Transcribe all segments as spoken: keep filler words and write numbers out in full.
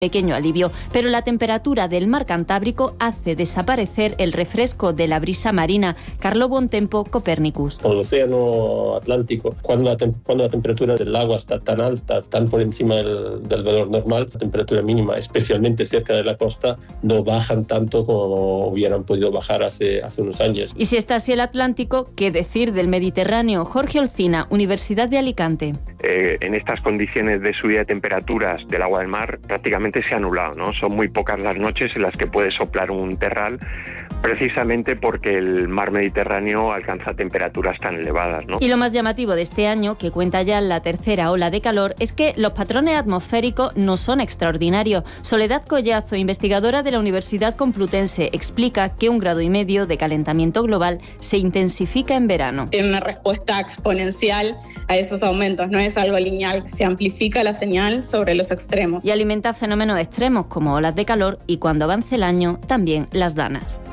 pequeño alivio, pero la temperatura del mar Cantábrico hace desaparecer el refresco de la brisa marina. Carlo Bontempo, Copernicus. En el océano Atlántico, cuando la, tem- cuando la temperatura del agua está tan alta, tan por encima del, del valor normal, la temperatura mínima, especialmente cerca de la costa, no bajan tanto como hubieran podido bajar hace, hace unos años. Y si está así el Atlántico, ¿qué decir del Mediterráneo? Jorge Olcina, Universidad de Alicante. Eh, en estas condiciones de subida de temperaturas del agua del mar, prácticamente se ha anulado, ¿no? Son muy pocas las noches en las que puede soplar un terral, precisamente porque el mar Mediterráneo alcanza temperaturas tan elevadas, ¿no? Y lo más llamativo de este año, que cuenta ya la tercera ola de calor, es que los patrones atmosféricos no son extraordinarios. Soledad Collazo, investigadora de la Universidad Complutense, explica que un grado y medio de calentamiento global se intensifica en verano. Tiene una respuesta exponencial a esos aumentos, no es algo lineal, se amplifica la señal sobre los extremos. Y alimenta fenómenos extremos como olas de calor y, cuando avance el año, también las danas.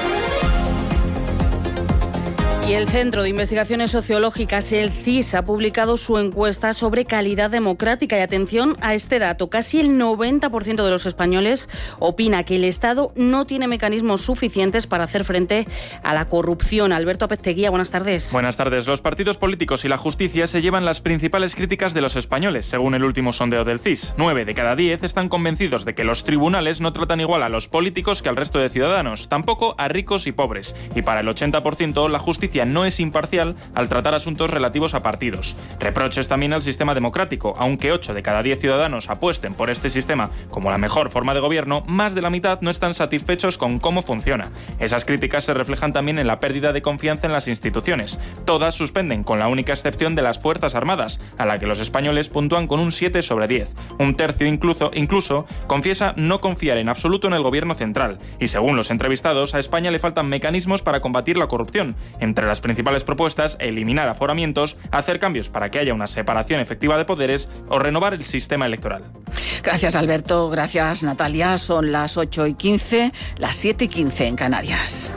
Y el Centro de Investigaciones Sociológicas, el C I S, ha publicado su encuesta sobre calidad democrática. Y atención a este dato, casi el noventa por ciento de los españoles opina que el Estado no tiene mecanismos suficientes para hacer frente a la corrupción. Alberto Apezteguía, buenas tardes. Buenas tardes. Los partidos políticos y la justicia se llevan las principales críticas de los españoles, según el último sondeo del C I S. Nueve de cada diez están convencidos de que los tribunales no tratan igual a los políticos que al resto de ciudadanos, tampoco a ricos y pobres. Y para el ochenta por ciento, la justicia no es imparcial al tratar asuntos relativos a partidos. Reproches también al sistema democrático. Aunque ocho de cada diez ciudadanos apuesten por este sistema como la mejor forma de gobierno, más de la mitad no están satisfechos con cómo funciona. Esas críticas se reflejan también en la pérdida de confianza en las instituciones. Todas suspenden, con la única excepción de las Fuerzas Armadas, a la que los españoles puntúan con un siete sobre diez. Un tercio incluso, incluso confiesa no confiar en absoluto en el gobierno central. Y según los entrevistados, a España le faltan mecanismos para combatir la corrupción. Entre las principales propuestas, eliminar aforamientos, hacer cambios para que haya una separación efectiva de poderes o renovar el sistema electoral. Gracias, Alberto. Gracias, Natalia. Son las ocho y quince, las siete y quince en Canarias.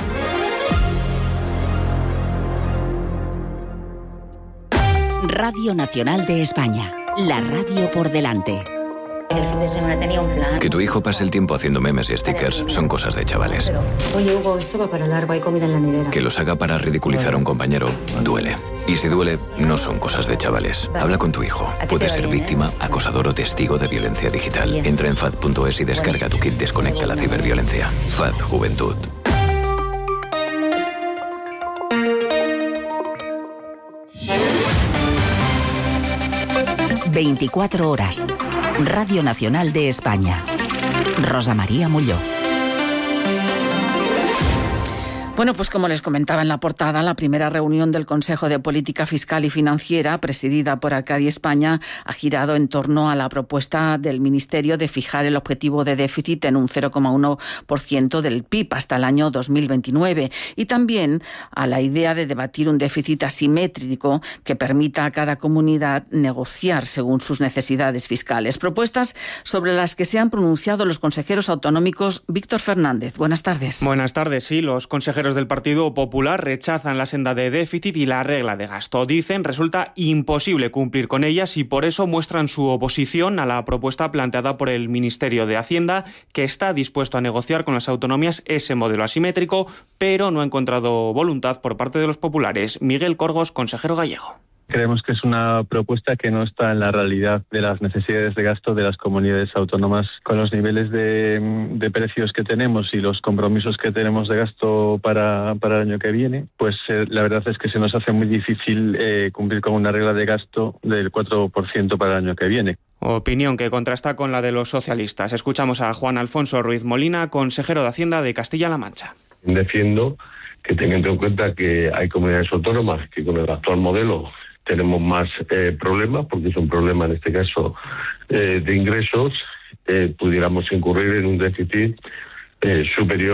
Radio Nacional de España. La radio por delante. El fin de semana tenía un plan. Que tu hijo pase el tiempo haciendo memes y stickers son cosas de chavales. Pero, oye, Hugo, esto va para largo, hay comida en la nevera. Que los haga para ridiculizar a un compañero duele. Y si duele, no son cosas de chavales. Habla con tu hijo. Puede ser víctima, acosador o testigo de violencia digital. Entra en fad punto es y descarga tu kit Desconecta la ciberviolencia. F A D Juventud. veinticuatro horas. Radio Nacional de España. Rosa María Molló. Bueno, pues como les comentaba en la portada, la primera reunión del Consejo de Política Fiscal y Financiera, presidida por Arcadi España, ha girado en torno a la propuesta del Ministerio de fijar el objetivo de déficit en un cero coma uno por ciento del P I B hasta el año dos mil veintinueve y también a la idea de debatir un déficit asimétrico que permita a cada comunidad negociar según sus necesidades fiscales. Propuestas sobre las que se han pronunciado los consejeros autonómicos. Víctor Fernández, buenas tardes. Buenas tardes, sí, los consejeros del Partido Popular rechazan la senda de déficit y la regla de gasto. Dicen resulta imposible cumplir con ellas y por eso muestran su oposición a la propuesta planteada por el Ministerio de Hacienda, que está dispuesto a negociar con las autonomías ese modelo asimétrico, pero no ha encontrado voluntad por parte de los populares. Miguel Corgos, consejero gallego. Creemos que es una propuesta que no está en la realidad de las necesidades de gasto de las comunidades autónomas. Con los niveles de, de precios que tenemos y los compromisos que tenemos de gasto para, para el año que viene, pues eh, la verdad es que se nos hace muy difícil eh, cumplir con una regla de gasto del cuatro por ciento para el año que viene. Opinión que contrasta con la de los socialistas. Escuchamos a Juan Alfonso Ruiz Molina, consejero de Hacienda de Castilla-La Mancha. Defiendo que tengan en cuenta que hay comunidades autónomas que con el actual modelo tenemos más eh, problemas, porque es un problema en este caso eh, de ingresos, eh, pudiéramos incurrir en un déficit eh, superior.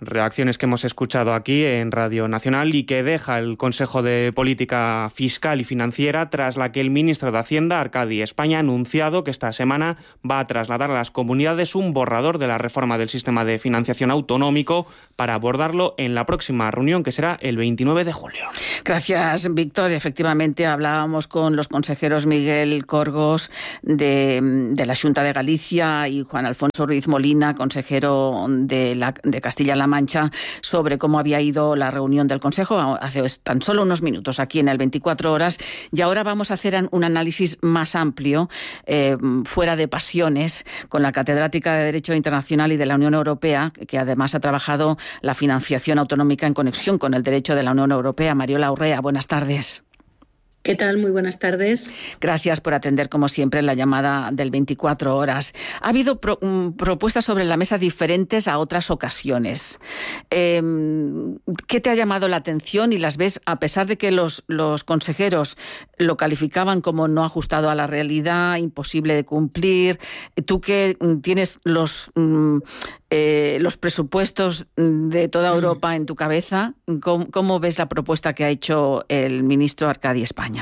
Reacciones que hemos escuchado aquí en Radio Nacional y que deja el Consejo de Política Fiscal y Financiera tras la que el ministro de Hacienda, Arcadi España, ha anunciado que esta semana va a trasladar a las comunidades un borrador de la reforma del sistema de financiación autonómico para abordarlo en la próxima reunión, que será el veintinueve de julio. Gracias, Víctor. Efectivamente, hablábamos con los consejeros Miguel Corgos de, de la Xunta de Galicia y Juan Alfonso Ruiz Molina, consejero de, la, de Castilla-La Mancha, sobre cómo había ido la reunión del Consejo hace tan solo unos minutos aquí en el veinticuatro horas. Y ahora vamos a hacer un análisis más amplio, eh, fuera de pasiones, con la catedrática de Derecho Internacional y de la Unión Europea, que además ha trabajado la financiación autonómica en conexión con el derecho de la Unión Europea. Mariola Urrea, buenas tardes. ¿Qué tal? Muy buenas tardes. Gracias por atender, como siempre, la llamada del veinticuatro horas. Ha habido pro, um, propuestas sobre la mesa diferentes a otras ocasiones. Eh, ¿Qué te ha llamado la atención y las ves, a pesar de que los, los consejeros lo calificaban como no ajustado a la realidad, imposible de cumplir? Tú que tienes los, um, eh, los presupuestos de toda Europa en tu cabeza, ¿cómo, cómo ves la propuesta que ha hecho el ministro Arcadi España?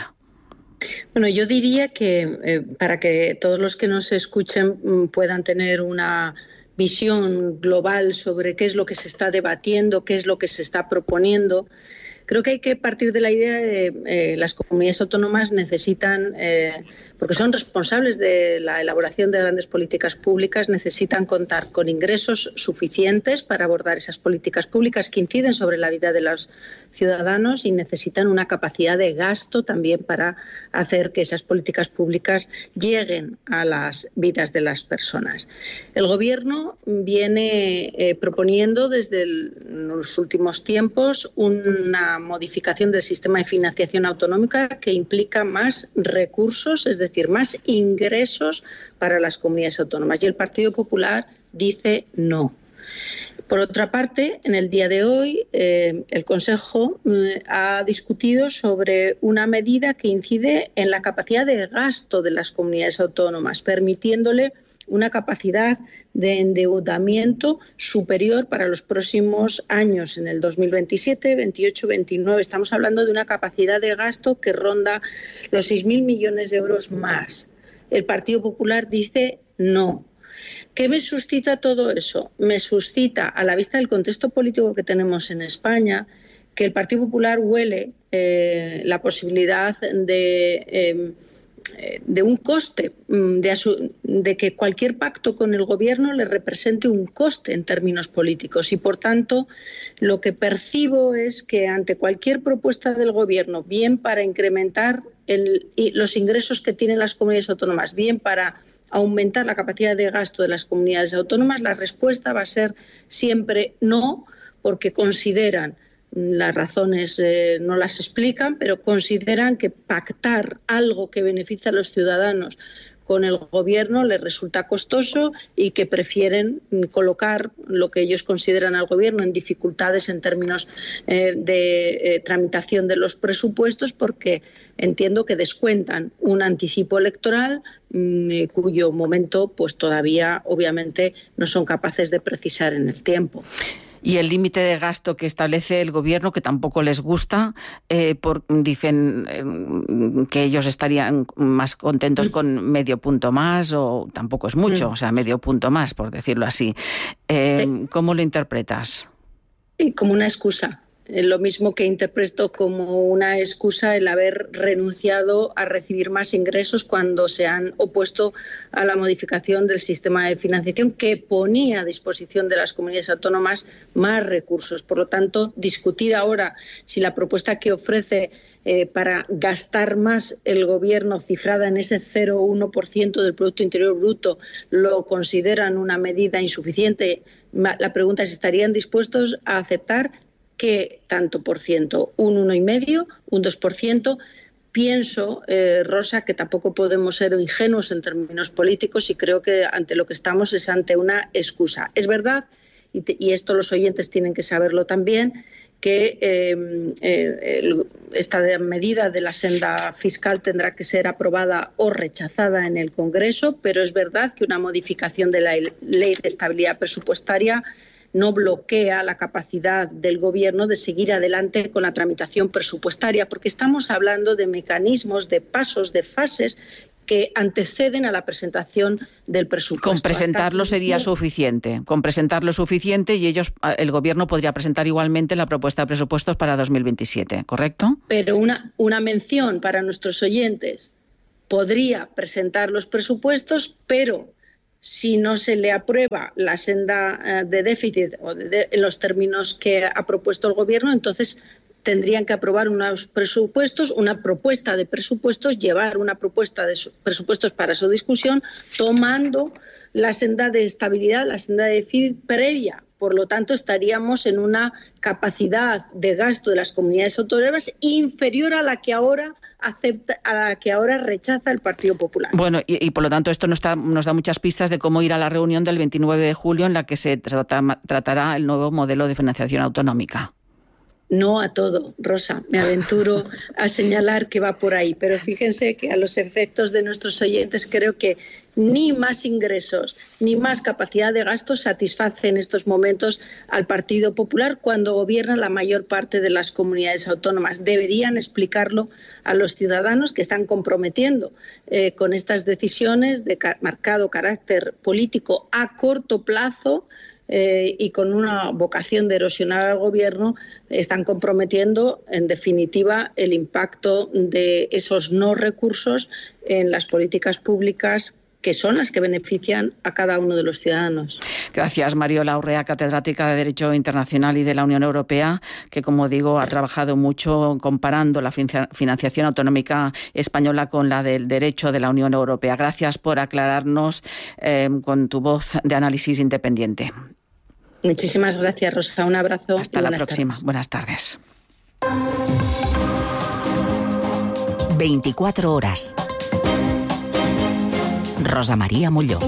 Bueno, yo diría que eh, para que todos los que nos escuchen puedan tener una visión global sobre qué es lo que se está debatiendo, qué es lo que se está proponiendo, creo que hay que partir de la idea de que eh, las comunidades autónomas necesitan, eh, porque son responsables de la elaboración de grandes políticas públicas, necesitan contar con ingresos suficientes para abordar esas políticas públicas que inciden sobre la vida de los ciudadanos y necesitan una capacidad de gasto también para hacer que esas políticas públicas lleguen a las vidas de las personas. El Gobierno viene eh, proponiendo desde el, los últimos tiempos una modificación del sistema de financiación autonómica que implica más recursos, es decir, más ingresos para las comunidades autónomas. Y el Partido Popular dice no. Por otra parte, en el día de hoy, eh, el Consejo eh, ha discutido sobre una medida que incide en la capacidad de gasto de las comunidades autónomas, permitiéndole una capacidad de endeudamiento superior para los próximos años, en el dos mil veintisiete, veintiocho, veintinueve. Estamos hablando de una capacidad de gasto que ronda los seis mil millones de euros más. El Partido Popular dice no. ¿Qué me suscita todo eso? Me suscita, a la vista del contexto político que tenemos en España, que el Partido Popular huele eh, la posibilidad de... Eh, de un coste, de, asu- de que cualquier pacto con el Gobierno le represente un coste en términos políticos y, por tanto, lo que percibo es que ante cualquier propuesta del Gobierno, bien para incrementar el, los ingresos que tienen las comunidades autónomas, bien para aumentar la capacidad de gasto de las comunidades autónomas, la respuesta va a ser siempre no, porque consideran, las razones eh, no las explican, pero consideran que pactar algo que beneficia a los ciudadanos con el Gobierno les resulta costoso y que prefieren colocar lo que ellos consideran al Gobierno en dificultades en términos eh, de eh, tramitación de los presupuestos, porque entiendo que descuentan un anticipo electoral mmm, cuyo momento pues todavía obviamente no son capaces de precisar en el tiempo. Y el límite de gasto que establece el Gobierno, que tampoco les gusta, eh, por, dicen eh, que ellos estarían más contentos con medio punto más, o tampoco es mucho, mm. o sea, medio punto más, por decirlo así. Eh, sí. ¿Cómo lo interpretas? Como una excusa. Lo mismo que interpreto como una excusa el haber renunciado a recibir más ingresos cuando se han opuesto a la modificación del sistema de financiación que ponía a disposición de las comunidades autónomas más recursos. Por lo tanto, discutir ahora si la propuesta que ofrece eh, para gastar más el Gobierno, cifrada en ese cero coma uno por ciento del Producto Interior Bruto, lo consideran una medida insuficiente. La pregunta es, ¿estarían dispuestos a aceptar que tanto por ciento, un uno coma cinco, un dos por ciento? Pienso, eh, Rosa, que tampoco podemos ser ingenuos en términos políticos y creo que ante lo que estamos es ante una excusa. Es verdad, y, te, y esto los oyentes tienen que saberlo también, que eh, eh, el, esta medida de la senda fiscal tendrá que ser aprobada o rechazada en el Congreso, pero es verdad que una modificación de la Ley de Estabilidad Presupuestaria no bloquea la capacidad del Gobierno de seguir adelante con la tramitación presupuestaria, porque estamos hablando de mecanismos, de pasos, de fases que anteceden a la presentación del presupuesto. Con presentarlo sería suficiente, con presentarlo suficiente y ellos, el Gobierno podría presentar igualmente la propuesta de presupuestos para dos mil veintisiete, ¿correcto? Pero una, una mención para nuestros oyentes, podría presentar los presupuestos, pero si no se le aprueba la senda de déficit o de, de, en los términos que ha propuesto el Gobierno, entonces tendrían que aprobar unos presupuestos, una propuesta de presupuestos, llevar una propuesta de presupuestos para su discusión, tomando la senda de estabilidad, la senda de déficit previa. Por lo tanto, estaríamos en una capacidad de gasto de las comunidades autónomas inferior a la que ahora acepta, a la que ahora rechaza el Partido Popular. Bueno, y, y por lo tanto esto nos da, nos da muchas pistas de cómo ir a la reunión del veintinueve de julio en la que se trata, tratará el nuevo modelo de financiación autonómica. No a todo, Rosa, me aventuro a señalar que va por ahí, pero fíjense que a los efectos de nuestros oyentes creo que ni más ingresos ni más capacidad de gasto satisface en estos momentos al Partido Popular cuando gobierna la mayor parte de las comunidades autónomas. Deberían explicarlo a los ciudadanos que están comprometiendo eh, con estas decisiones de ca- marcado carácter político a corto plazo. Eh, y con una vocación de erosionar al Gobierno, están comprometiendo, en definitiva, el impacto de esos no recursos en las políticas públicas que son las que benefician a cada uno de los ciudadanos. Gracias, Mariola Urrea, catedrática de Derecho Internacional y de la Unión Europea, que, como digo, ha trabajado mucho comparando la financiación autonómica española con la del derecho de la Unión Europea. Gracias por aclararnos eh, con tu voz de análisis independiente. Muchísimas gracias, Rosa. Un abrazo. Hasta la próxima. Tardes. Buenas tardes. veinticuatro horas. Rosa María Molló.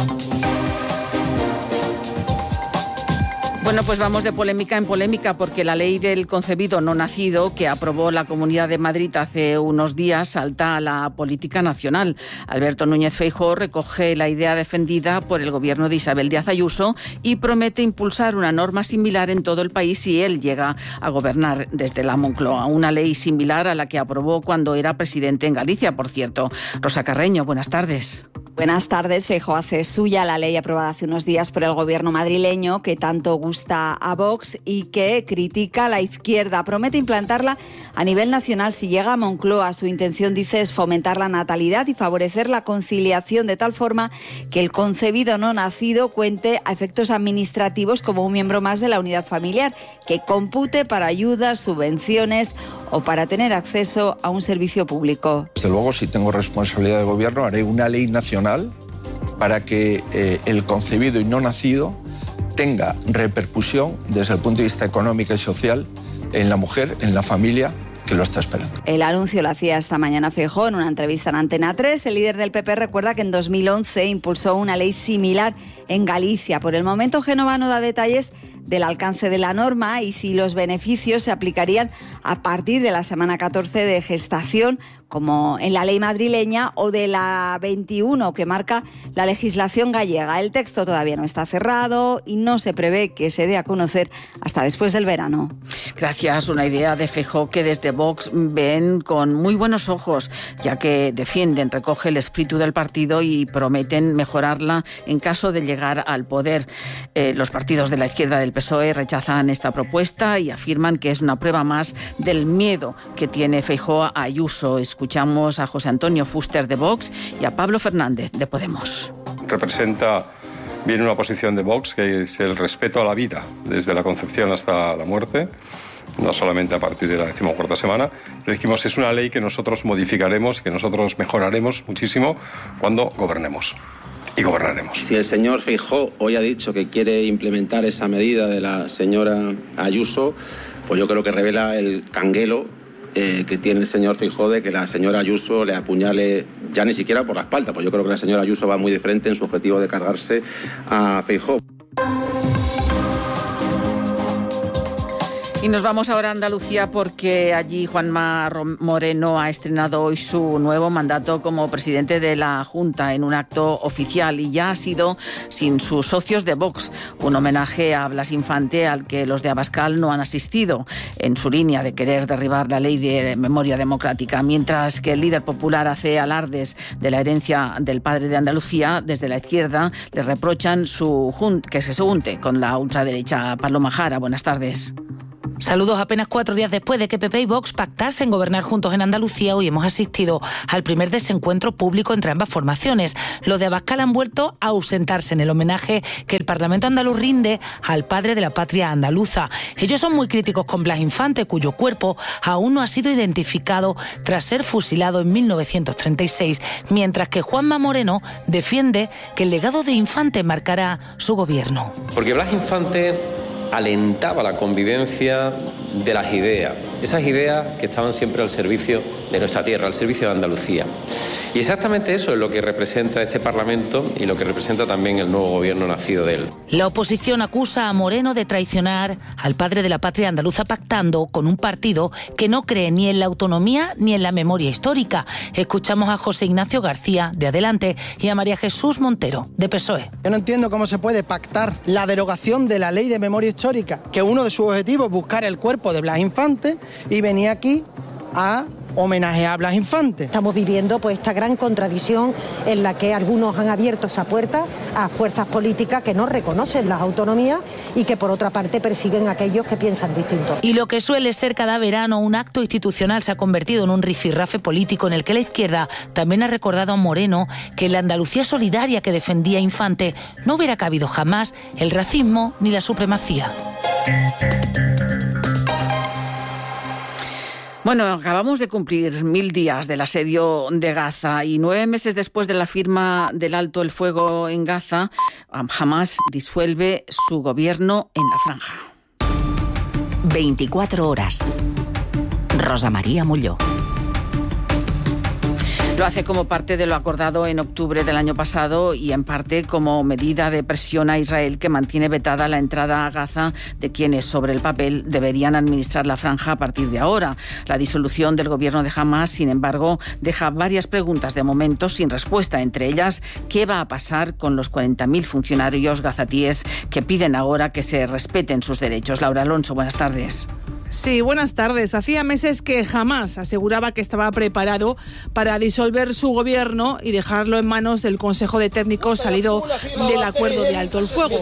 Bueno, pues vamos de polémica en polémica porque la ley del concebido no nacido que aprobó la Comunidad de Madrid hace unos días salta a la política nacional. Alberto Núñez Feijóo recoge la idea defendida por el gobierno de Isabel Díaz Ayuso y promete impulsar una norma similar en todo el país si él llega a gobernar desde la Moncloa. Una ley similar a la que aprobó cuando era presidente en Galicia, por cierto. Rosa Carreño, buenas tardes. Buenas tardes. Feijóo hace suya la ley aprobada hace unos días por el gobierno madrileño que tanto gusta a Vox y que critica a la izquierda. Promete implantarla a nivel nacional si llega a Moncloa. Su intención, dice, es fomentar la natalidad y favorecer la conciliación de tal forma que el concebido no nacido cuente a efectos administrativos como un miembro más de la unidad familiar, que compute para ayudas, subvenciones o para tener acceso a un servicio público. Desde luego, si tengo responsabilidad de gobierno, haré una ley nacional para que eh, el concebido y no nacido tenga repercusión desde el punto de vista económico y social en la mujer, en la familia que lo está esperando. El anuncio lo hacía esta mañana Feijóo en una entrevista en Antena tres. El líder del P P recuerda que en dos mil once impulsó una ley similar en Galicia. Por el momento, Génova no da detalles del alcance de la norma y si los beneficios se aplicarían a partir de la semana catorce de gestación, como en la ley madrileña, o de la veintiuno que marca la legislación gallega. El texto todavía no está cerrado y no se prevé que se dé a conocer hasta después del verano. Gracias. Una idea de Feijóo que desde Vox ven con muy buenos ojos, ya que defienden, recoge el espíritu del partido y prometen mejorarla en caso de llegar al poder. Eh, los partidos de la izquierda del P S O E rechazan esta propuesta y afirman que es una prueba más del miedo que tiene Feijóo a Ayuso. Escuchamos a José Antonio Fuster de Vox y a Pablo Fernández de Podemos. Representa bien una posición de Vox que es el respeto a la vida desde la concepción hasta la muerte, no solamente a partir de la decimocuarta semana. Pero dijimos, es una ley que nosotros modificaremos, que nosotros mejoraremos muchísimo cuando gobernemos. Y gobernaremos. Si el señor Feijóo hoy ha dicho que quiere implementar esa medida de la señora Ayuso, pues yo creo que revela el canguelo eh, que tiene el señor Feijóo de que la señora Ayuso le apuñale ya ni siquiera por la espalda, pues yo creo que la señora Ayuso va muy de frente en su objetivo de cargarse a Feijóo. Y nos vamos ahora a Andalucía porque allí Juanma Moreno ha estrenado hoy su nuevo mandato como presidente de la Junta en un acto oficial y ya ha sido sin sus socios de Vox, un homenaje a Blas Infante al que los de Abascal no han asistido en su línea de querer derribar la ley de memoria democrática. Mientras que el líder popular hace alardes de la herencia del padre de Andalucía, desde la izquierda le reprochan su jun- que se junte con la ultraderecha. Paloma Jara, buenas tardes. Saludos. Apenas cuatro días después de que P P y Vox pactasen gobernar juntos en Andalucía, hoy hemos asistido al primer desencuentro público entre ambas formaciones. Los de Abascal han vuelto a ausentarse en el homenaje que el Parlamento andaluz rinde al padre de la patria andaluza. Ellos son muy críticos con Blas Infante, cuyo cuerpo aún no ha sido identificado tras ser fusilado en mil novecientos treinta y seis, mientras que Juanma Moreno defiende que el legado de Infante marcará su gobierno. Porque Blas Infante alentaba la convivencia de las ideas, esas ideas que estaban siempre al servicio de nuestra tierra, al servicio de Andalucía. Y exactamente eso es lo que representa este Parlamento y lo que representa también el nuevo gobierno nacido de él. La oposición acusa a Moreno de traicionar al padre de la patria andaluza pactando con un partido que no cree ni en la autonomía ni en la memoria histórica. Escuchamos a José Ignacio García, de Adelante, y a María Jesús Montero, de P S O E. Yo no entiendo cómo se puede pactar la derogación de la ley de memoria histórica, que uno de sus objetivos es buscar el cuerpo de Blas Infante, y venir aquí a homenajear a Blas Infante. Estamos viviendo pues esta gran contradicción en la que algunos han abierto esa puerta a fuerzas políticas que no reconocen las autonomías y que por otra parte persiguen a aquellos que piensan distinto. Y lo que suele ser cada verano un acto institucional se ha convertido en un rifirrafe político en el que la izquierda también ha recordado a Moreno que en la Andalucía solidaria que defendía Infante no hubiera cabido jamás el racismo ni la supremacía. Bueno, acabamos de cumplir mil días del asedio de Gaza y nueve meses después de la firma del alto el fuego en Gaza, Hamás disuelve su gobierno en la franja. veinticuatro horas. Rosa María Molló. Lo hace como parte de lo acordado en octubre del año pasado y en parte como medida de presión a Israel, que mantiene vetada la entrada a Gaza de quienes sobre el papel deberían administrar la franja a partir de ahora. La disolución del gobierno de Hamás, sin embargo, deja varias preguntas de momento sin respuesta, entre ellas ¿qué va a pasar con los cuarenta mil funcionarios gazatíes que piden ahora que se respeten sus derechos? Laura Alonso, buenas tardes. Sí, buenas tardes. Hacía meses que Hamás aseguraba que estaba preparado para disolver su gobierno y dejarlo en manos del Consejo de Técnicos salido del acuerdo de alto el fuego.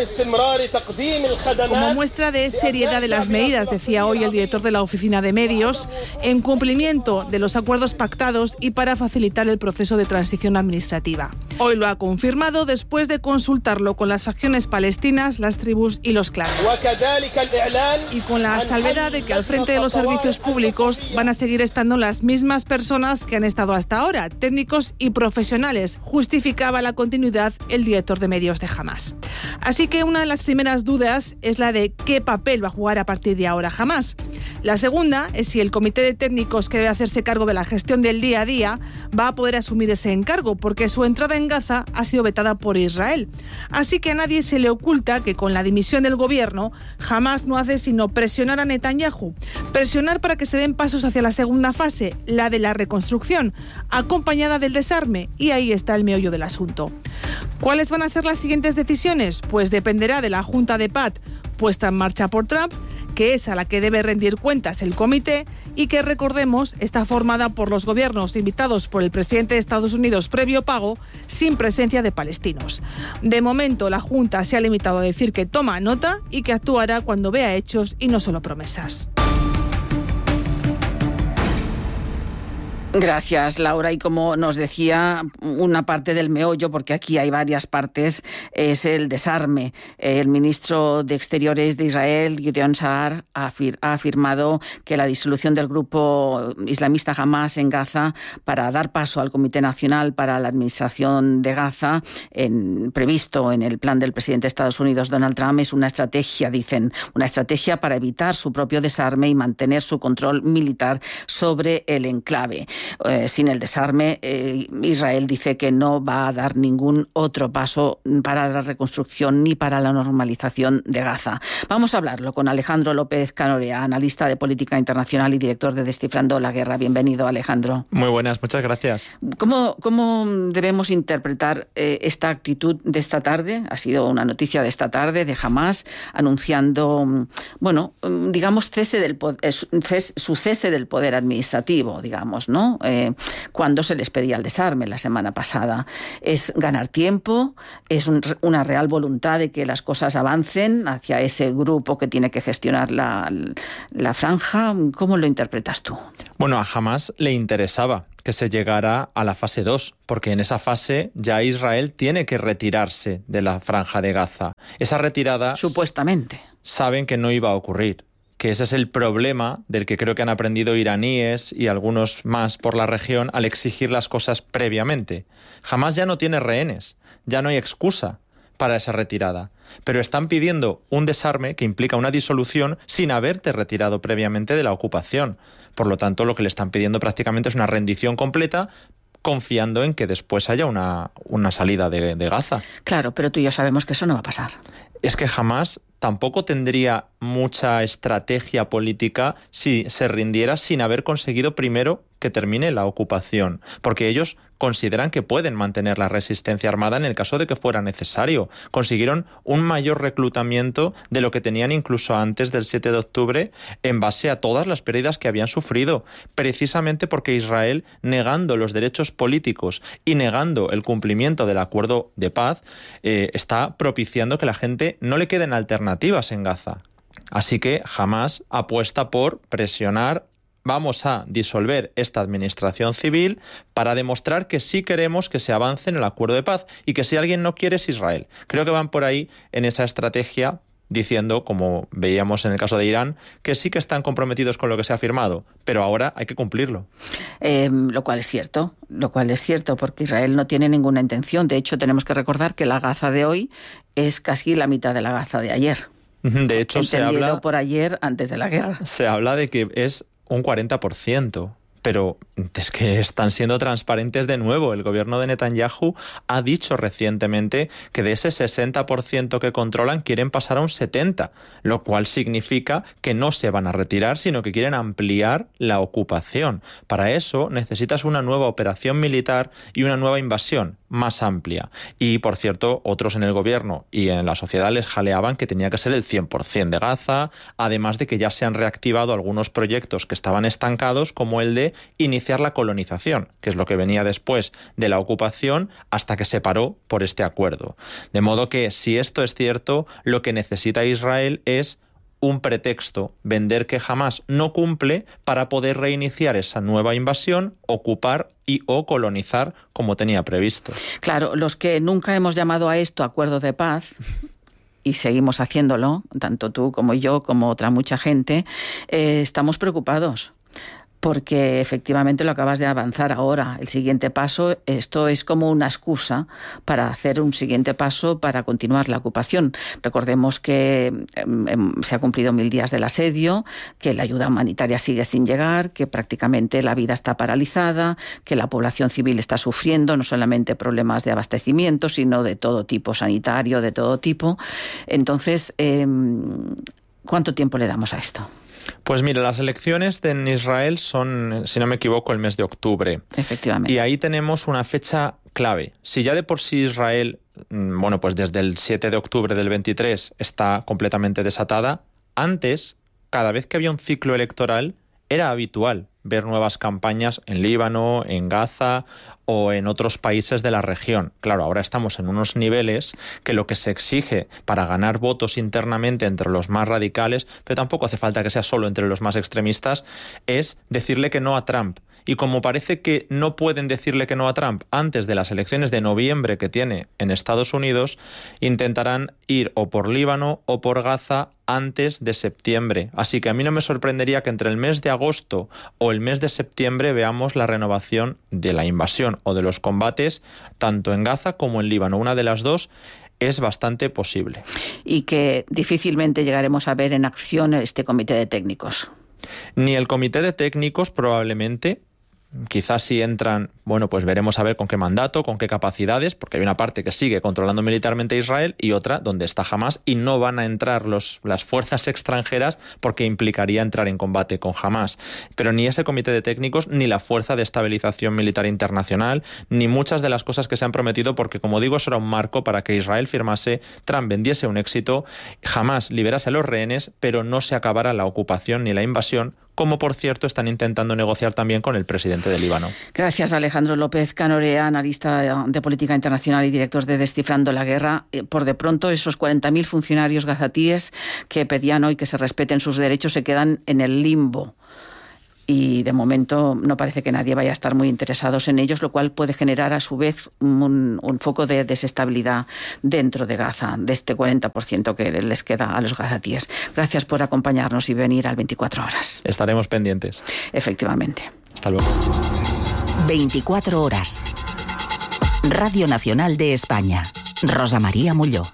Como muestra de seriedad de las medidas, decía hoy el director de la Oficina de Medios, en cumplimiento de los acuerdos pactados y para facilitar el proceso de transición administrativa. Hoy lo ha confirmado después de consultarlo con las facciones palestinas, las tribus y los clanes. Y con la salvedad de que al frente de los servicios públicos van a seguir estando las mismas personas que han estado hasta ahora, técnicos y profesionales, justificaba la continuidad el director de medios de Hamás. Así que una de las primeras dudas es la de qué papel va a jugar a partir de ahora Hamás. La segunda es si el comité de técnicos que debe hacerse cargo de la gestión del día a día va a poder asumir ese encargo, porque su entrada en Gaza ha sido vetada por Israel. Así que a nadie se le oculta que con la dimisión del gobierno, Hamás no hace sino presionar a Netanyahu Netanyahu. Presionar para que se den pasos hacia la segunda fase, la de la reconstrucción, acompañada del desarme, y ahí está el meollo del asunto. ¿Cuáles van a ser las siguientes decisiones? Pues dependerá de la Junta de Paz puesta en marcha por Trump, que es a la que debe rendir cuentas el comité y que, recordemos, está formada por los gobiernos invitados por el presidente de Estados Unidos previo pago, sin presencia de palestinos. De momento, la Junta se ha limitado a decir que toma nota y que actuará cuando vea hechos y no solo promesas. Gracias, Laura. Y como nos decía, una parte del meollo, porque aquí hay varias partes, es el desarme. El ministro de Exteriores de Israel, Gideon Saar, ha, afir- ha afirmado que la disolución del grupo islamista Hamás en Gaza para dar paso al Comité Nacional para la Administración de Gaza, en, previsto en el plan del presidente de Estados Unidos, Donald Trump, es una estrategia, dicen, una estrategia para evitar su propio desarme y mantener su control militar sobre el enclave. Eh, sin el desarme, eh, Israel dice que no va a dar ningún otro paso para la reconstrucción ni para la normalización de Gaza. Vamos a hablarlo con Alejandro López Canorea, analista de política internacional y director de Descifrando la Guerra. Bienvenido, Alejandro. Muy buenas, muchas gracias. ¿Cómo, cómo debemos interpretar eh, esta actitud de esta tarde? Ha sido una noticia de esta tarde de Hamás anunciando, bueno, digamos, cese del cese, su cese del poder administrativo, digamos, ¿no? Eh, cuando se les pedía el desarme la semana pasada. Es ganar tiempo, es un, una real voluntad de que las cosas avancen hacia ese grupo que tiene que gestionar la, la franja. ¿Cómo lo interpretas tú? Bueno, a Hamás le interesaba que se llegara a la fase dos, porque en esa fase ya Israel tiene que retirarse de la franja de Gaza. Esa retirada... Supuestamente. Saben que no iba a ocurrir, que ese es el problema del que creo que han aprendido iraníes y algunos más por la región al exigir las cosas previamente. Jamás ya no tiene rehenes, ya no hay excusa para esa retirada, pero están pidiendo un desarme que implica una disolución sin haberte retirado previamente de la ocupación. Por lo tanto, lo que le están pidiendo prácticamente es una rendición completa, confiando en que después haya una, una salida de, de Gaza. Claro, pero tú y yo sabemos que eso no va a pasar. Es que jamás tampoco tendría mucha estrategia política si se rindiera sin haber conseguido primero que termine la ocupación, porque ellos consideran que pueden mantener la resistencia armada en el caso de que fuera necesario. Consiguieron un mayor reclutamiento de lo que tenían incluso antes del siete de octubre en base a todas las pérdidas que habían sufrido, precisamente porque Israel, negando los derechos políticos y negando el cumplimiento del acuerdo de paz, eh, está propiciando que la gente no le queden alternativas en Gaza. Así que Hamás apuesta por presionar. Vamos a disolver esta administración civil para demostrar que sí queremos que se avance en el acuerdo de paz y que si alguien no quiere es Israel. Creo que van por ahí en esa estrategia diciendo, como veíamos en el caso de Irán, que sí que están comprometidos con lo que se ha firmado, pero ahora hay que cumplirlo. Eh, lo cual es cierto, lo cual es cierto, porque Israel no tiene ninguna intención. De hecho, tenemos que recordar que la Gaza de hoy es casi la mitad de la Gaza de ayer. De hecho, se habla por ayer antes de la guerra. Se habla de que es un cuarenta por ciento. Pero es que están siendo transparentes de nuevo. El gobierno de Netanyahu ha dicho recientemente que de ese sesenta por ciento que controlan quieren pasar a un setenta por ciento, lo cual significa que no se van a retirar, sino que quieren ampliar la ocupación. Para eso necesitas una nueva operación militar y una nueva invasión más amplia. Y, por cierto, otros en el gobierno y en la sociedad les jaleaban que tenía que ser el cien por ciento de Gaza, además de que ya se han reactivado algunos proyectos que estaban estancados, como el de iniciar la colonización, que es lo que venía después de la ocupación hasta que se paró por este acuerdo. De modo que, si esto es cierto, lo que necesita Israel es un pretexto, vender que Hamás no cumple para poder reiniciar esa nueva invasión, ocupar y o colonizar como tenía previsto. Claro, los que nunca hemos llamado a esto acuerdo de paz, y seguimos haciéndolo, tanto tú como yo, como otra mucha gente, eh, estamos preocupados. Porque efectivamente lo acabas de avanzar ahora. El siguiente paso, esto es como una excusa para hacer un siguiente paso para continuar la ocupación. Recordemos que eh, se ha cumplido mil días del asedio, que la ayuda humanitaria sigue sin llegar, que prácticamente la vida está paralizada, que la población civil está sufriendo no solamente problemas de abastecimiento, sino de todo tipo, sanitario, de todo tipo. Entonces, eh, ¿cuánto tiempo le damos a esto? Pues mira, las elecciones en Israel son, si no me equivoco, el mes de octubre. Efectivamente. Y ahí tenemos una fecha clave. Si ya de por sí Israel, bueno, pues desde el siete de octubre del veintitrés está completamente desatada, antes, cada vez que había un ciclo electoral, era habitual ver nuevas campañas en Líbano, en Gaza o en otros países de la región. Claro, ahora estamos en unos niveles que lo que se exige para ganar votos internamente entre los más radicales, pero tampoco hace falta que sea solo entre los más extremistas, es decirle que no a Trump. Y como parece que no pueden decirle que no a Trump antes de las elecciones de noviembre que tiene en Estados Unidos, intentarán ir o por Líbano o por Gaza antes de septiembre. Así que a mí no me sorprendería que entre el mes de agosto o el mes de septiembre veamos la renovación de la invasión o de los combates tanto en Gaza como en Líbano. Una de las dos es bastante posible. Y que difícilmente llegaremos a ver en acción este comité de técnicos. Ni el comité de técnicos probablemente, Quizás si entran, bueno, pues veremos a ver con qué mandato, con qué capacidades, porque hay una parte que sigue controlando militarmente Israel y otra donde está Hamás, y no van a entrar los, las fuerzas extranjeras porque implicaría entrar en combate con Hamás. Pero ni ese comité de técnicos, ni la Fuerza de Estabilización Militar Internacional, ni muchas de las cosas que se han prometido, porque como digo, eso era un marco para que Israel firmase, Trump vendiese un éxito, Hamás liberase a los rehenes, pero no se acabara la ocupación ni la invasión, como por cierto están intentando negociar también con el presidente de Líbano. Gracias, Alejandro López Canorea, analista de política internacional y director de Descifrando la Guerra. Por de pronto, esos cuarenta mil funcionarios gazatíes que pedían hoy que se respeten sus derechos se quedan en el limbo. Y de momento no parece que nadie vaya a estar muy interesados en ellos, lo cual puede generar a su vez un, un foco de desestabilidad dentro de Gaza, de este cuarenta por ciento que les queda a los gazatíes. Gracias por acompañarnos y venir al veinticuatro horas. Estaremos pendientes. Efectivamente. Hasta luego. veinticuatro horas. Radio Nacional de España. Rosa María Mulló.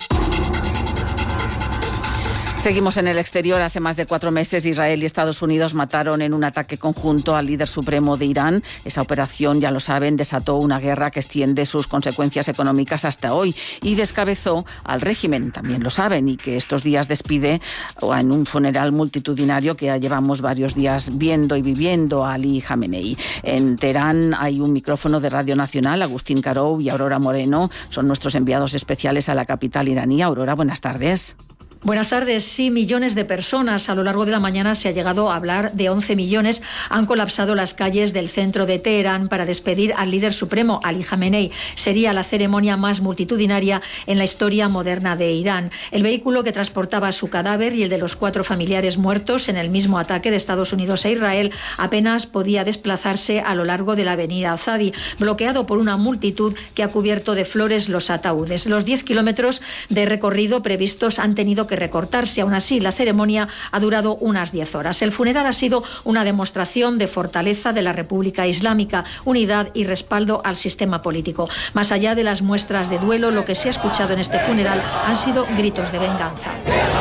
Seguimos en el exterior. Hace más de cuatro meses Israel y Estados Unidos mataron en un ataque conjunto al líder supremo de Irán. Esa operación, ya lo saben, desató una guerra que extiende sus consecuencias económicas hasta hoy y descabezó al régimen, también lo saben, y que estos días despide en un funeral multitudinario que ya llevamos varios días viendo y viviendo a Ali Khamenei. En Teherán hay un micrófono de Radio Nacional. Agustín Carou y Aurora Moreno son nuestros enviados especiales a la capital iraní. Aurora, buenas tardes. Buenas tardes. Sí, millones de personas. A lo largo de la mañana se ha llegado a hablar de once millones. Han colapsado las calles del centro de Teherán para despedir al líder supremo, Ali Khamenei. Sería la ceremonia más multitudinaria en la historia moderna de Irán. El vehículo que transportaba su cadáver y el de los cuatro familiares muertos en el mismo ataque de Estados Unidos a Israel apenas podía desplazarse a lo largo de la avenida Azadi, bloqueado por una multitud que ha cubierto de flores los ataúdes. Los diez kilómetros de recorrido previstos han tenido que que recortarse. Aún así, la ceremonia ha durado unas diez horas. El funeral ha sido una demostración de fortaleza de la República Islámica, unidad y respaldo al sistema político. Más allá de las muestras de duelo, lo que se ha escuchado en este funeral han sido gritos de venganza,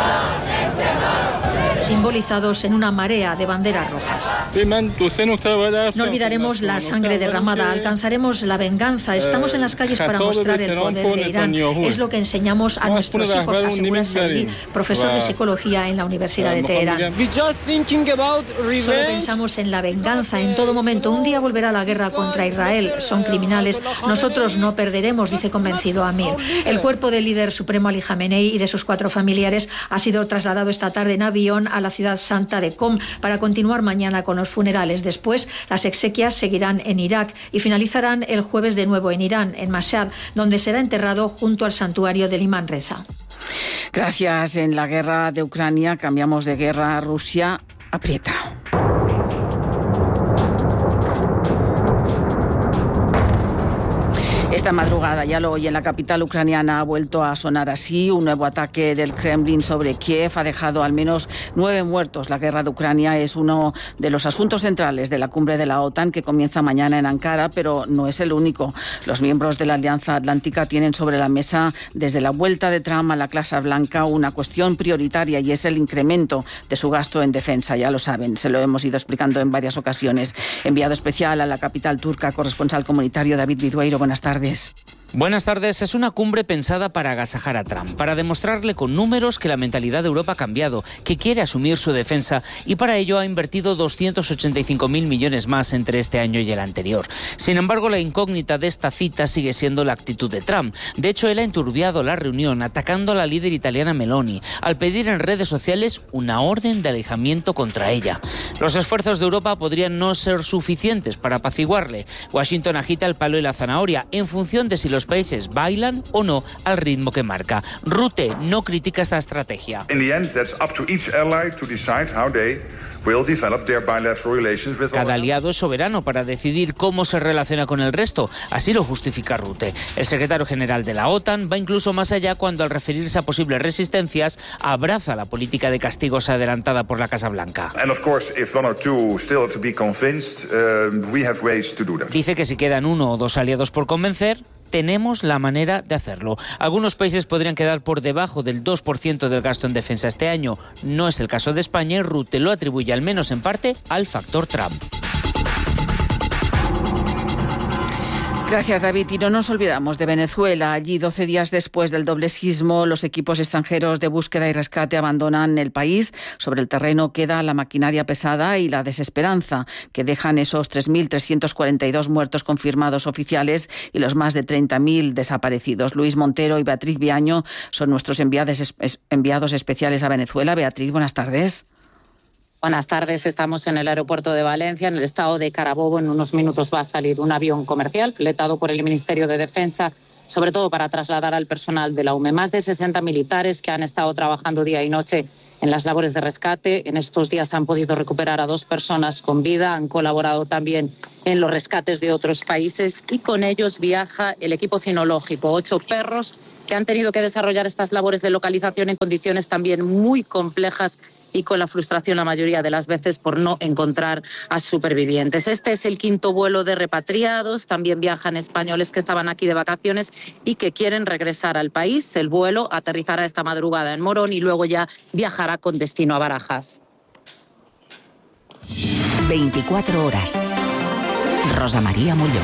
simbolizados en una marea de banderas rojas. No olvidaremos la sangre derramada, alcanzaremos la venganza, estamos en las calles para mostrar el poder de Irán. Es lo que enseñamos a nuestros hijos, asegura Saidi, profesor de psicología en la Universidad de Teherán. Solo pensamos en la venganza en todo momento. Un día volverá la guerra contra Israel. Son criminales. Nosotros no perderemos, dice convencido Amir. El cuerpo del líder supremo Ali Khamenei y de sus cuatro familiares ha sido trasladado esta tarde en avión a la ciudad santa de Qom para continuar mañana con los funerales. Después, las exequias seguirán en Irak y finalizarán el jueves de nuevo en Irán, en Mashhad, donde será enterrado junto al santuario del Imán Reza. Gracias. En la guerra de Ucrania cambiamos de guerra. Rusia aprieta. Esta madrugada, ya lo oye, en la capital ucraniana ha vuelto a sonar así. Un nuevo ataque del Kremlin sobre Kiev ha dejado al menos nueve muertos. La guerra de Ucrania es uno de los asuntos centrales de la cumbre de la OTAN que comienza mañana en Ankara, pero no es el único. Los miembros de la Alianza Atlántica tienen sobre la mesa, desde la vuelta de Trump a la Casa Blanca, una cuestión prioritaria y es el incremento de su gasto en defensa. Ya lo saben, se lo hemos ido explicando en varias ocasiones. Enviado especial a la capital turca, corresponsal comunitario David Vidueiro, buenas tardes. Buenas tardes. Es una cumbre pensada para agasajar a Trump, para demostrarle con números que la mentalidad de Europa ha cambiado, que quiere asumir su defensa y para ello ha invertido doscientos ochenta y cinco mil millones más entre este año y el anterior. Sin embargo, la incógnita de esta cita sigue siendo la actitud de Trump. De hecho, él ha enturbiado la reunión atacando a la líder italiana Meloni, al pedir en redes sociales una orden de alejamiento contra ella. Los esfuerzos de Europa podrían no ser suficientes para apaciguarle. Washington agita el palo y la zanahoria en función de si los Los países bailan o no al ritmo que marca. Rutte no critica esta estrategia. Cada aliado es soberano para decidir cómo se relaciona con el resto, así lo justifica Rutte. El secretario general de la OTAN va incluso más allá cuando, al referirse a posibles resistencias, abraza la política de castigos adelantada por la Casa Blanca. Dice que si quedan uno o dos aliados por convencer, tenemos la manera de hacerlo. Algunos países podrían quedar por debajo del dos por ciento del gasto en defensa este año. No es el caso de España y Rutte lo atribuye, al menos en parte, al factor Trump. Gracias, David. Y no nos olvidamos de Venezuela. Allí, doce días después del doble sismo, los equipos extranjeros de búsqueda y rescate abandonan el país. Sobre el terreno queda la maquinaria pesada y la desesperanza que dejan esos tres mil trescientos cuarenta y dos muertos confirmados oficiales y los más de treinta mil desaparecidos. Luis Montero y Beatriz Viaño son nuestros enviados, enviados especiales a Venezuela. Beatriz, buenas tardes. Buenas tardes, estamos en el aeropuerto de Valencia, en el estado de Carabobo. En unos minutos va a salir un avión comercial fletado por el Ministerio de Defensa, sobre todo para trasladar al personal de la U M E. Más de sesenta militares que han estado trabajando día y noche en las labores de rescate. En estos días han podido recuperar a dos personas con vida, han colaborado también en los rescates de otros países y con ellos viaja el equipo cinológico, ocho perros que han tenido que desarrollar estas labores de localización en condiciones también muy complejas y con la frustración la mayoría de las veces por no encontrar a supervivientes. Este es el quinto vuelo de repatriados. También viajan españoles que estaban aquí de vacaciones y que quieren regresar al país. El vuelo aterrizará esta madrugada en Morón y luego ya viajará con destino a Barajas. veinticuatro horas. Rosa María Molló.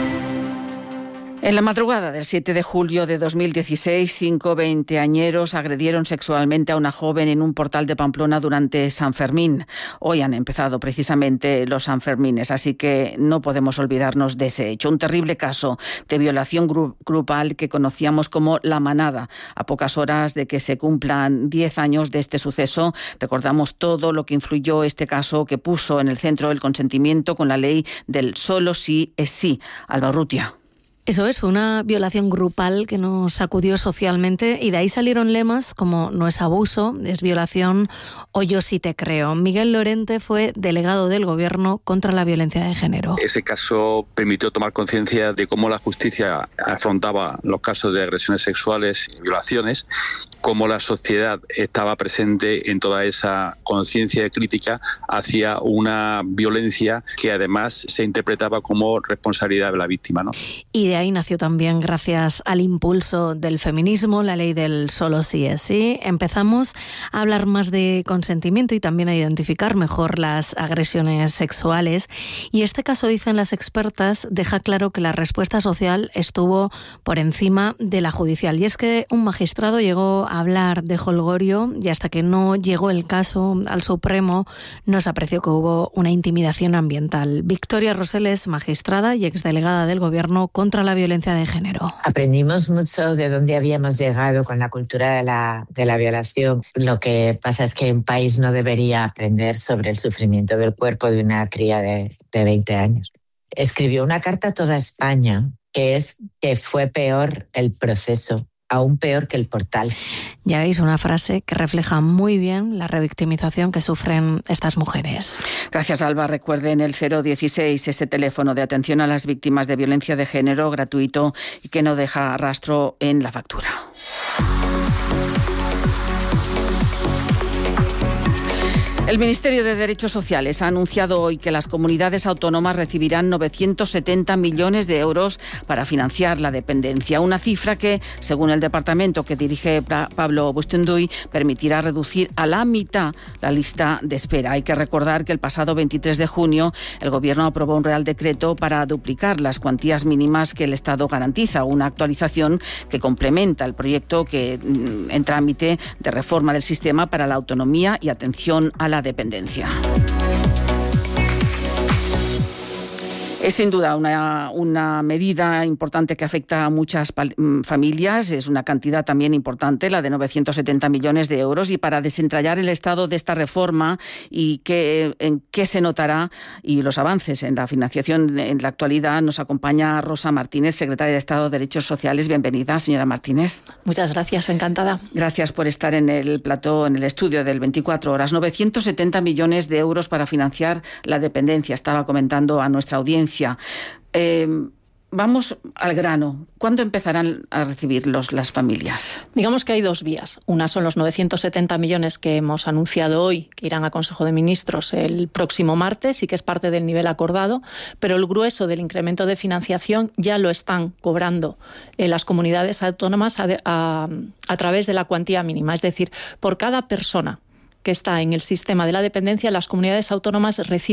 En la madrugada del siete de julio de dos mil dieciséis, cinco veinteañeros agredieron sexualmente a una joven en un portal de Pamplona durante San Fermín. Hoy han empezado precisamente los Sanfermines, así que no podemos olvidarnos de ese hecho. Un terrible caso de violación gru- grupal que conocíamos como La Manada. A pocas horas de que se cumplan diez años de este suceso, recordamos todo lo que influyó este caso que puso en el centro el consentimiento con la ley del solo sí es sí. Alba Urrutia. Eso es, fue una violación grupal que nos sacudió socialmente y de ahí salieron lemas como no es abuso, es violación o yo sí te creo. Miguel Lorente fue delegado del Gobierno contra la violencia de género. Ese caso permitió tomar conciencia de cómo la justicia afrontaba los casos de agresiones sexuales y violaciones, cómo la sociedad estaba presente en toda esa conciencia crítica hacia una violencia que además se interpretaba como responsabilidad de la víctima, ¿no? Y de ahí nació también, gracias al impulso del feminismo, la ley del solo sí es sí. Empezamos a hablar más de consentimiento y también a identificar mejor las agresiones sexuales. Y este caso, dicen las expertas, deja claro que la respuesta social estuvo por encima de la judicial. Y es que un magistrado llegó a hablar de jolgorio y hasta que no llegó el caso al Supremo no se apreció que hubo una intimidación ambiental. Victoria Rosell es magistrada y exdelegada del Gobierno contra la violencia de género. Aprendimos mucho de dónde habíamos llegado con la cultura de la, de la violación. Lo que pasa es que un país no debería aprender sobre el sufrimiento del cuerpo de una cría de, de veinte años. Escribió una carta a toda España que es que fue peor el proceso, aún peor que el portal. Ya veis, una frase que refleja muy bien la revictimización que sufren estas mujeres. Gracias, Alba. Recuerden el cero dieciséis, ese teléfono de atención a las víctimas de violencia de género, gratuito y que no deja rastro en la factura. El Ministerio de Derechos Sociales ha anunciado hoy que las comunidades autónomas recibirán novecientos setenta millones de euros para financiar la dependencia, una cifra que, según el departamento que dirige Pablo Bustunduy, permitirá reducir a la mitad la lista de espera. Hay que recordar que el pasado veintitrés de junio el Gobierno aprobó un Real Decreto para duplicar las cuantías mínimas que el Estado garantiza, una actualización que complementa el proyecto que en trámite de reforma del sistema para la autonomía y atención a la dependencia. Es sin duda una, una medida importante que afecta a muchas familias. Es una cantidad también importante, la de novecientos setenta millones de euros. Y para desentrañar el estado de esta reforma y qué, en qué se notará y los avances en la financiación en la actualidad, nos acompaña Rosa Martínez, secretaria de Estado de Derechos Sociales. Bienvenida, señora Martínez. Muchas gracias, encantada. Gracias por estar en el plató, en el estudio del veinticuatro horas. novecientos setenta millones de euros para financiar la dependencia, estaba comentando a nuestra audiencia. Eh, vamos al grano. ¿Cuándo empezarán a recibirlos las familias? Digamos que hay dos vías. Una son los novecientos setenta millones que hemos anunciado hoy, que irán a Consejo de Ministros el próximo martes y que es parte del nivel acordado, pero el grueso del incremento de financiación ya lo están cobrando eh, las comunidades autónomas a, a, a través de la cuantía mínima. Es decir, por cada persona que está en el sistema de la dependencia, las comunidades autónomas reciben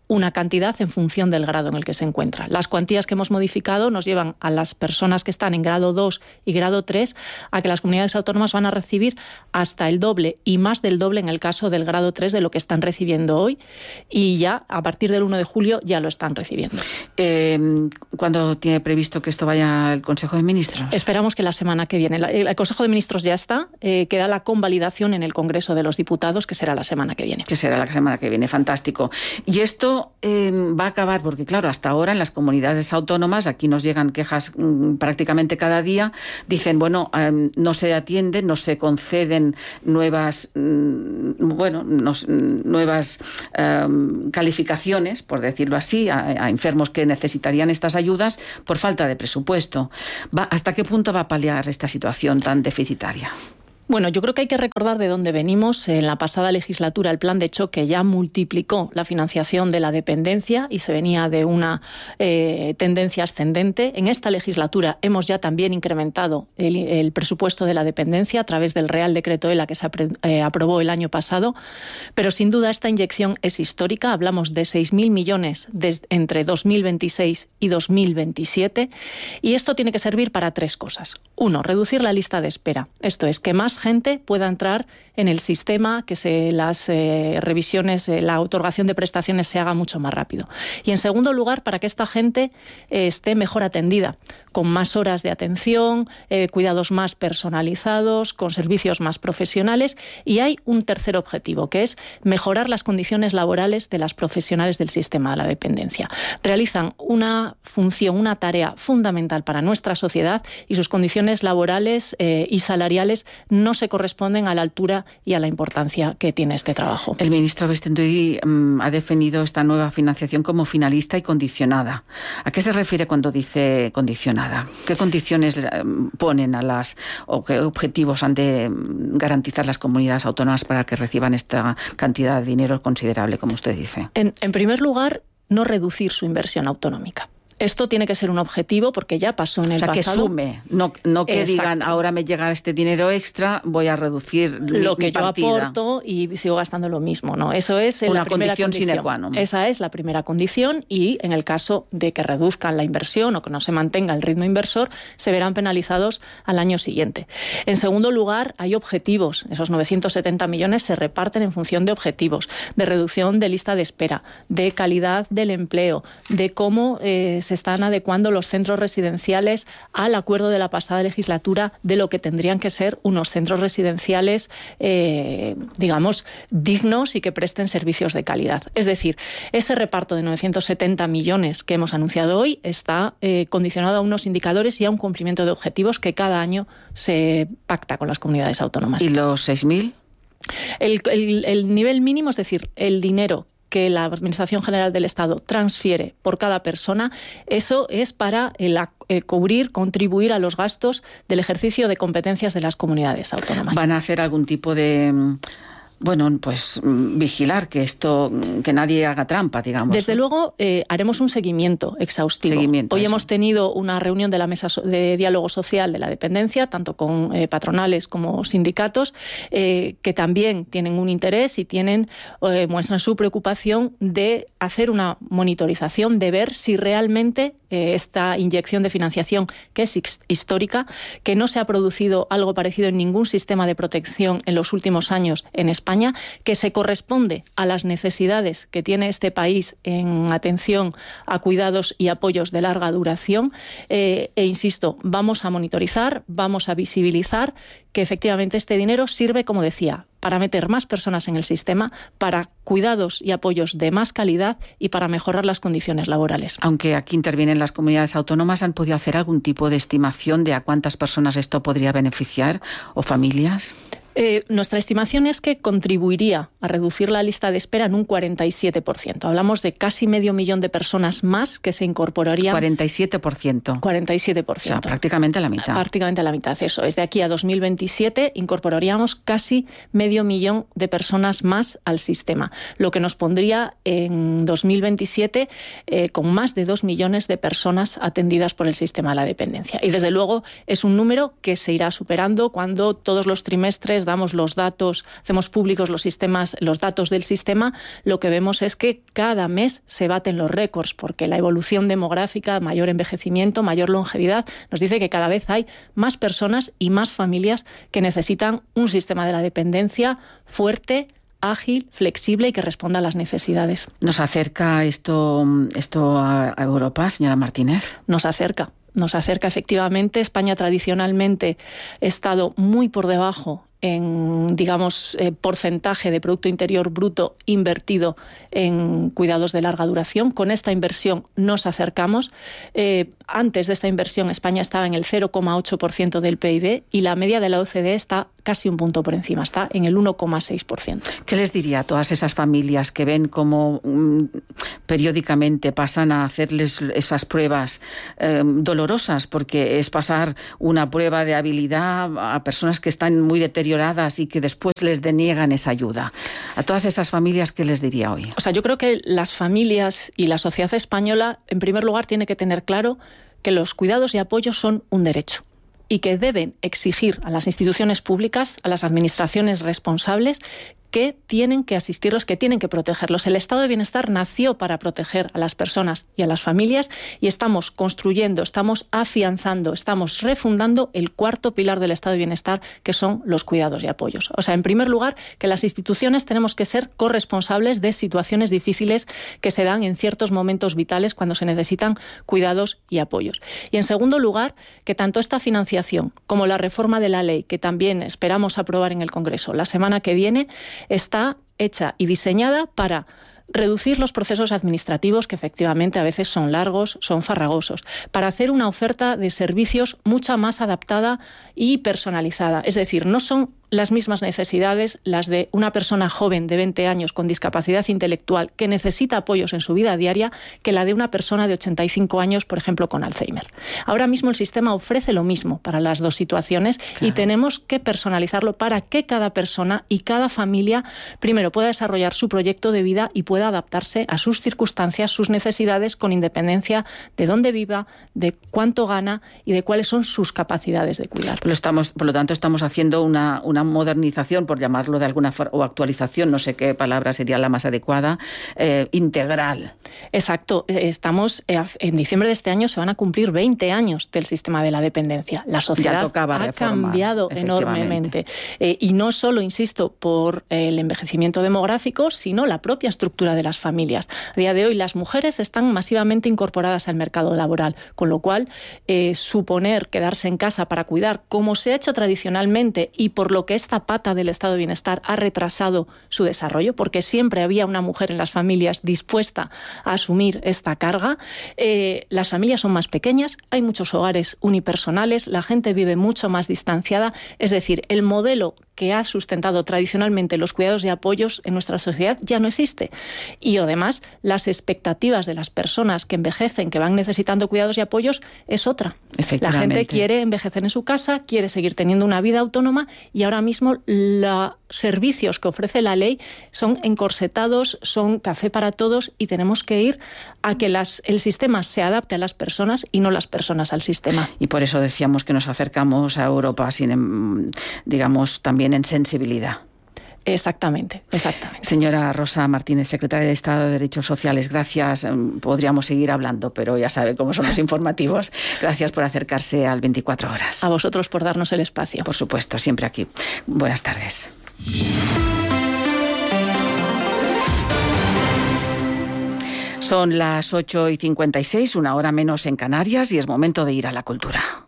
una cantidad en función del grado en el que se encuentra. Las cuantías que hemos modificado nos llevan a las personas que están en grado dos y grado tres a que las comunidades autónomas van a recibir hasta el doble y más del doble en el caso del grado tres de lo que están recibiendo hoy, y ya a partir del uno de julio ya lo están recibiendo. Eh, ¿Cuándo tiene previsto que esto vaya al Consejo de Ministros? Esperamos que la semana que viene. El Consejo de Ministros ya está, eh, queda la convalidación en el Congreso de los Diputados, que será la semana que viene. Que será la semana que viene, fantástico. Y esto eh, va a acabar, porque claro, hasta ahora en las comunidades autónomas, aquí nos llegan quejas mmm, prácticamente cada día, dicen, bueno, eh, no se atienden, no se conceden nuevas, mmm, bueno, nos, nuevas eh, calificaciones, por decirlo así, a, a enfermos que necesitarían estas ayudas por falta de presupuesto. Va, ¿Hasta qué punto va a paliar esta situación tan deficitaria? Bueno, yo creo que hay que recordar de dónde venimos. En la pasada legislatura el plan de choque ya multiplicó la financiación de la dependencia y se venía de una eh, tendencia ascendente. En esta legislatura hemos ya también incrementado el, el presupuesto de la dependencia a través del Real Decreto E L A que se eh, aprobó el año pasado. Pero sin duda esta inyección es histórica. Hablamos de seis mil millones de, entre dos mil veintiséis y dos mil veintisiete. Y esto tiene que servir para tres cosas. Uno, reducir la lista de espera. Esto es que más gente pueda entrar en el sistema, que se, las eh, revisiones, eh, la otorgación de prestaciones se haga mucho más rápido. Y en segundo lugar, para que esta gente eh, esté mejor atendida, con más horas de atención, eh, cuidados más personalizados, con servicios más profesionales. Y hay un tercer objetivo, que es mejorar las condiciones laborales de las profesionales del sistema de la dependencia. Realizan una función, una tarea fundamental para nuestra sociedad y sus condiciones laborales eh, y salariales no se corresponden a la altura y a la importancia que tiene este trabajo. El ministro Bestenduy um, ha definido esta nueva financiación como finalista y condicionada. ¿A qué se refiere cuando dice condicionada? ¿Qué condiciones um, ponen a las o qué objetivos han de garantizar las comunidades autónomas para que reciban esta cantidad de dinero considerable, como usted dice? En, en primer lugar, no reducir su inversión autonómica. Esto tiene que ser un objetivo porque ya pasó en el pasado. O sea, que sume, no, no que Exacto. digan ahora me llega este dinero extra, voy a reducir lo mi, que mi yo aporto y sigo gastando lo mismo. No, eso es una la primera condición condición. sine qua non. Esa es la primera condición y en el caso de que reduzcan la inversión o que no se mantenga el ritmo inversor, se verán penalizados al año siguiente. En segundo lugar, hay objetivos. Esos novecientos setenta millones se reparten en función de objetivos, de reducción de lista de espera, de calidad del empleo, de cómo eh, se están adecuando los centros residenciales al acuerdo de la pasada legislatura de lo que tendrían que ser unos centros residenciales, eh, digamos, dignos y que presten servicios de calidad. Es decir, ese reparto de novecientos setenta millones que hemos anunciado hoy está eh, condicionado a unos indicadores y a un cumplimiento de objetivos que cada año se pacta con las comunidades autónomas. ¿Y los seis mil? El, el, el nivel mínimo, es decir, el dinero que la Administración General del Estado transfiere por cada persona, eso es para el, el cubrir, contribuir a los gastos del ejercicio de competencias de las comunidades autónomas. ¿Van a hacer algún tipo de... Bueno, pues vigilar que esto, que nadie haga trampa, digamos? Desde luego eh, haremos un seguimiento exhaustivo. Seguimiento, Hoy eso. hemos tenido una reunión de la Mesa de Diálogo Social de la Dependencia, tanto con eh, patronales como sindicatos, eh, que también tienen un interés y tienen eh, muestran su preocupación de hacer una monitorización, de ver si realmente eh, esta inyección de financiación, que es histórica, que no se ha producido algo parecido en ningún sistema de protección en los últimos años en España, que se corresponde a las necesidades que tiene este país en atención a cuidados y apoyos de larga duración. Eh, e insisto, vamos a monitorizar, vamos a visibilizar que efectivamente este dinero sirve, como decía, para meter más personas en el sistema, para cuidados y apoyos de más calidad y para mejorar las condiciones laborales. Aunque aquí intervienen las comunidades autónomas, ¿han podido hacer algún tipo de estimación de a cuántas personas esto podría beneficiar o familias? Eh, nuestra estimación es que contribuiría a reducir la lista de espera en un cuarenta y siete por ciento. Hablamos de casi medio millón de personas más que se incorporarían. cuarenta y siete por ciento. cuarenta y siete por ciento. O sea, prácticamente la mitad. Prácticamente la mitad, eso. Es de aquí a dos mil veintisiete incorporaríamos casi medio millón de personas más al sistema. lo que nos pondría en dos mil veintisiete eh, con más de dos millones de personas atendidas por el sistema de la dependencia. Y desde luego es un número que se irá superando cuando todos los trimestres damos los datos, hacemos públicos los sistemas, los datos del sistema. Lo que vemos es que cada mes se baten los récords, porque la evolución demográfica, mayor envejecimiento, mayor longevidad, nos dice que cada vez hay más personas y más familias que necesitan un sistema de la dependencia fuerte, ágil, flexible y que responda a las necesidades. ¿Nos acerca esto, esto a Europa, señora Martínez? Nos acerca. Nos acerca efectivamente. España tradicionalmente ha estado muy por debajo en, digamos, eh, porcentaje de Producto Interior Bruto invertido en cuidados de larga duración. Con esta inversión nos acercamos. Eh, antes de esta inversión, España estaba en el cero coma ocho por ciento del P I B y la media de la O C D E está casi un punto por encima, está en el uno coma seis por ciento. ¿Qué les diría a todas esas familias que ven cómo um, periódicamente pasan a hacerles esas pruebas eh, dolorosas? Porque es pasar una prueba de habilidad a personas que están muy deterioradas y que después les deniegan esa ayuda. A todas esas familias, ¿qué les diría hoy? O sea, yo creo que las familias y la sociedad española, en primer lugar, tiene que tener claro que los cuidados y apoyos son un derecho y que deben exigir a las instituciones públicas, a las administraciones responsables, que tienen que asistirlos, que tienen que protegerlos. El estado de bienestar nació para proteger a las personas y a las familias y estamos construyendo, estamos afianzando, estamos refundando el cuarto pilar del estado de bienestar, que son los cuidados y apoyos. O sea, en primer lugar, que las instituciones tenemos que ser corresponsables de situaciones difíciles que se dan en ciertos momentos vitales cuando se necesitan cuidados y apoyos. Y en segundo lugar, que tanto esta financiación como la reforma de la ley, que también esperamos aprobar en el Congreso la semana que viene, está hecha y diseñada para reducir los procesos administrativos, que efectivamente a veces son largos, son farragosos, para hacer una oferta de servicios mucha más adaptada y personalizada. Es decir, no son las mismas necesidades las de una persona joven de veinte años con discapacidad intelectual que necesita apoyos en su vida diaria que la de una persona de ochenta y cinco años, por ejemplo, con Alzheimer. Ahora mismo el sistema ofrece lo mismo para las dos situaciones, claro, y tenemos que personalizarlo para que cada persona y cada familia primero pueda desarrollar su proyecto de vida y pueda adaptarse a sus circunstancias, sus necesidades, con independencia de dónde viva, de cuánto gana y de cuáles son sus capacidades de cuidar. Lo estamos, por lo tanto, estamos haciendo una, una modernización, por llamarlo de alguna forma, o actualización, no sé qué palabra sería la más adecuada, eh, integral. Exacto. Estamos, eh, en diciembre de este año se van a cumplir veinte años del sistema de la dependencia. La sociedad ha cambiado enormemente. Eh, y no solo, insisto, por el envejecimiento demográfico, sino la propia estructura de las familias. A día de hoy las mujeres están masivamente incorporadas al mercado laboral, con lo cual eh, suponer quedarse en casa para cuidar, como se ha hecho tradicionalmente y por lo que esta pata del estado de bienestar ha retrasado su desarrollo, porque siempre había una mujer en las familias dispuesta a asumir esta carga. Eh, las familias son más pequeñas, hay muchos hogares unipersonales, la gente vive mucho más distanciada, es decir, el modelo que ha sustentado tradicionalmente los cuidados y apoyos en nuestra sociedad ya no existe. Y además, las expectativas de las personas que envejecen, que van necesitando cuidados y apoyos, es otra. La gente quiere envejecer en su casa, quiere seguir teniendo una vida autónoma y ahora mismo los servicios que ofrece la ley son encorsetados, son café para todos y tenemos que ir a que las, el sistema se adapte a las personas y no las personas al sistema. Y por eso decíamos que nos acercamos a Europa sin, digamos, también en sensibilidad. Exactamente, exactamente. Señora Rosa Martínez, secretaria de Estado de Derechos Sociales, gracias. Podríamos seguir hablando, pero ya sabe cómo son los informativos. Gracias por acercarse al veinticuatro horas. A vosotros por darnos el espacio. Por supuesto, siempre aquí. Buenas tardes. Son las ocho y cincuenta y seis, una hora menos en Canarias, y es momento de ir a la cultura.